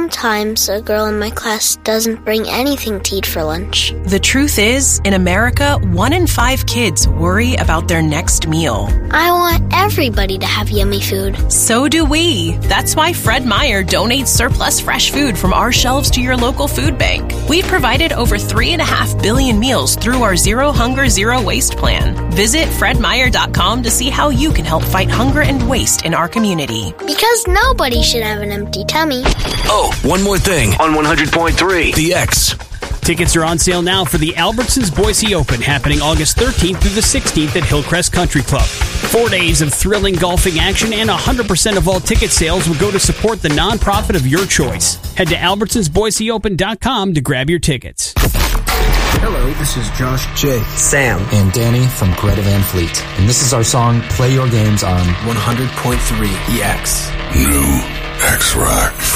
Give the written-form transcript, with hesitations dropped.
Sometimes a girl in my class doesn't bring anything to eat for lunch. The truth is, in America, 1 in 5 kids worry about their next meal. I want everybody to have yummy food. So do we. That's why Fred Meyer donates surplus fresh food from our shelves to your local food bank. We've provided over 3.5 billion meals through our Zero Hunger, Zero Waste plan. Visit fredmeyer.com to see how you can help fight hunger and waste in our community. Because nobody should have an empty tummy. Oh, one more thing on 100.3 The X. Tickets are on sale now for the Albertsons Boise Open, happening August 13th through the 16th at Hillcrest Country Club. 4 days of thrilling golfing action, and 100% of all ticket sales will go to support the nonprofit of your choice. Head to albertsonsboiseopen.com to grab your tickets. Hello, this is Josh, Jake, Sam, and Danny from Greta Van Fleet. And this is our song, Play Your Games on 100.3 EX. New X-Rock.